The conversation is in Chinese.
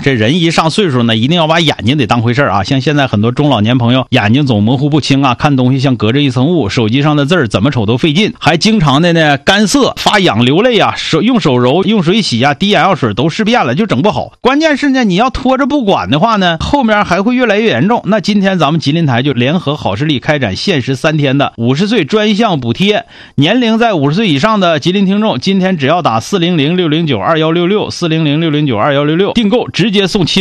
这人一上岁数呢，一定要把眼睛得当回事啊。像现在很多中老年朋友眼睛总模糊不清啊，看东西像隔着一层雾，手机上的字儿怎么瞅都费劲，还经常的呢干涩、发痒、流泪啊，用手揉、用水洗啊，滴眼药水都试遍了，就整不好。关键是呢，你要拖着不管的话呢，后面还会越来越严重。那今天咱们吉林台就联合好视力开展限时3天的50岁专项补贴，年龄在50岁以上的吉林听众，今天只要打400-609-2166 400-609-2166订购，直接送7